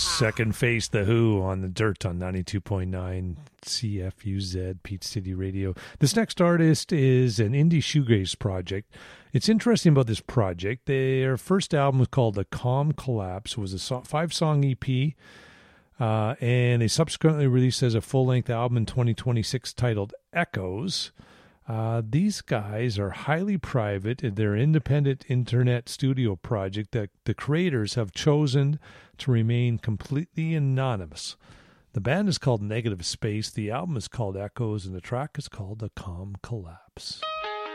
Second Face, The Who on the Dirt on 92.9 CFUZ, Peach City Radio. This next artist is an indie shoegaze project. It's interesting about this project. Their first album was called The Calm Collapse. It was a 5-song EP, and they subsequently released as a full-length album in 2026 titled Echoes. These guys are highly private in their independent internet studio project that the creators have chosen to remain completely anonymous. The band is called Negative Space, the album is called Echoes, and the track is called The Calm Collapse.